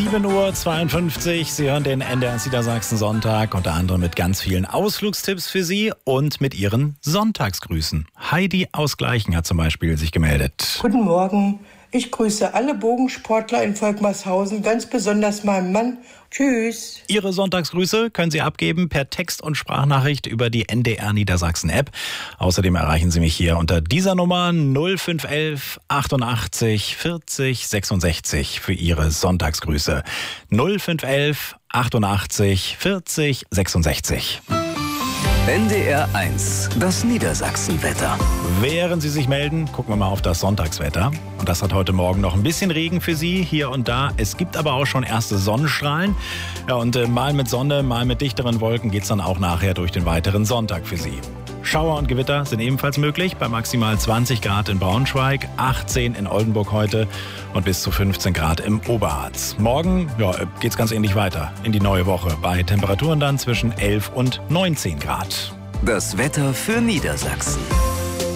7:52 Uhr. Sie hören den NDR Niedersachsen Sonntag, unter anderem mit ganz vielen Ausflugstipps für Sie und mit Ihren Sonntagsgrüßen. Heidi aus Gleichen hat zum Beispiel sich gemeldet. Guten Morgen. Ich grüße alle Bogensportler in Volkmarshausen, ganz besonders meinen Mann. Tschüss. Ihre Sonntagsgrüße können Sie abgeben per Text- und Sprachnachricht über die NDR Niedersachsen App. Außerdem erreichen Sie mich hier unter dieser Nummer 0511 88 40 66 für Ihre Sonntagsgrüße. 0511 88 40 66. NDR 1, das Niedersachsenwetter. Während Sie sich melden, gucken wir mal auf das Sonntagswetter. Und das hat heute Morgen noch ein bisschen Regen für Sie, hier und da. Es gibt aber auch schon erste Sonnenstrahlen. Ja, und mal mit Sonne, mal mit dichteren Wolken geht's dann auch nachher durch den weiteren Sonntag für Sie. Schauer und Gewitter sind ebenfalls möglich, bei maximal 20 Grad in Braunschweig, 18 in Oldenburg heute und bis zu 15 Grad im Oberharz. Morgen geht's ganz ähnlich weiter in die neue Woche, bei Temperaturen dann zwischen 11 und 19 Grad. Das Wetter für Niedersachsen.